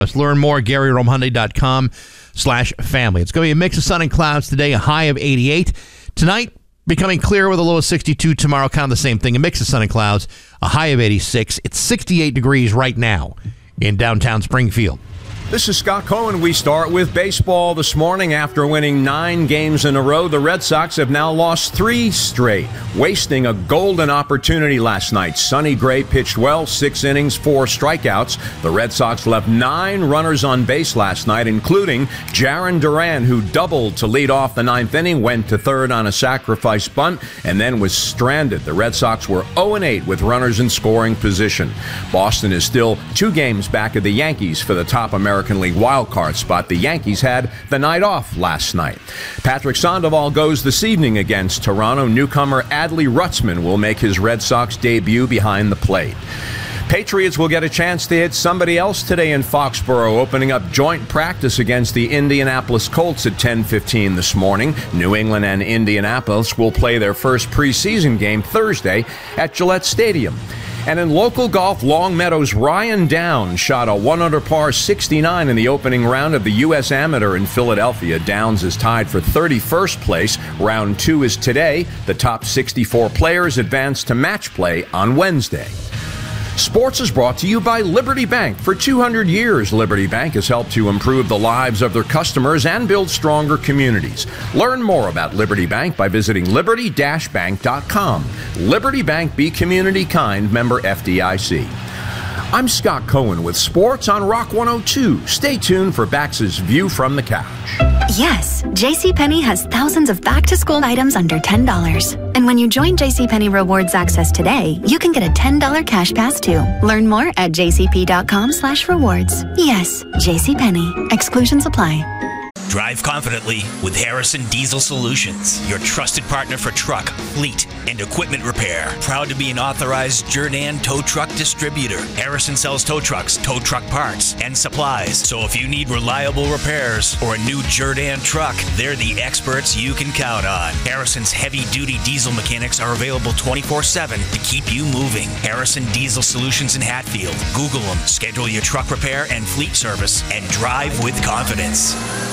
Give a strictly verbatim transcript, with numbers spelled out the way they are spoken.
Let's learn more at Gary Rome Hyundai dot com slash family. It's going to be a mix of sun and clouds today, a high of eighty-eight. Tonight, becoming clear with a low of sixty-two. Tomorrow, kind of the same thing, a mix of sun and clouds, a high of eighty-six. It's sixty-eight degrees right now in downtown Springfield. This is Scott Cohen. We start with baseball this morning. After winning nine games in a row, the Red Sox have now lost three straight, wasting a golden opportunity last night. Sonny Gray pitched well, six innings, four strikeouts. The Red Sox left nine runners on base last night, including Jarren Duran, who doubled to lead off the ninth inning, went to third on a sacrifice bunt, and then was stranded. The Red Sox were oh and eight with runners in scoring position. Boston is still two games back of the Yankees for the top American League wildcard spot. The Yankees had the night off last night. Patrick Sandoval goes this evening against Toronto. Newcomer Adley Rutzman will make his Red Sox debut behind the plate. Patriots will get a chance to hit somebody else today in Foxborough, opening up joint practice against the Indianapolis Colts at ten fifteen this morning. New England and Indianapolis will play their first preseason game Thursday at Gillette Stadium. And in local golf, Longmeadow's Ryan Downs shot a one under par sixty-nine in the opening round of the U S Amateur in Philadelphia. Downs is tied for thirty-first place. Round two is today. The top sixty-four players advance to match play on Wednesday. Sports is brought to you by Liberty Bank. For two hundred years, Liberty Bank has helped to improve the lives of their customers and build stronger communities. Learn more about Liberty Bank by visiting liberty dash bank dot com. Liberty Bank, be community kind, member F D I C. I'm Scott Cohen with Sports on Rock one oh two. Stay tuned for Bax's View from the Couch. Yes, JCPenney has thousands of back-to-school items under ten dollars. And when you join JCPenney Rewards Access today, you can get a ten dollars cash pass too. Learn more at jcp.com slash rewards. Yes, JCPenney. Exclusions apply. Drive confidently with Harrison Diesel Solutions, your trusted partner for truck, fleet, and equipment repair. Proud to be an authorized Jerdan tow truck distributor. Harrison sells tow trucks, tow truck parts, and supplies. So if you need reliable repairs or a new Jerdan truck, they're the experts you can count on. Harrison's heavy-duty diesel mechanics are available twenty-four seven to keep you moving. Harrison Diesel Solutions in Hatfield. Google them, schedule your truck repair and fleet service, and drive with confidence.